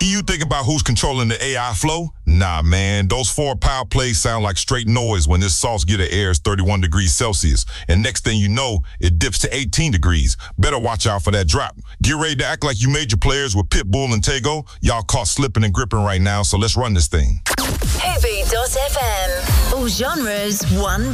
You think about who's controlling the AI flow? Nah, man. Those forward power plays sound like straight noise when this sauce getter airs 31 degrees Celsius. And next thing you know, it dips to 18 degrees. Better watch out for that drop. Get ready to act like you major players with Pitbull and Tego. Y'all caught slipping and gripping right now, so let's run this thing. Hoovy.fm. All genres, one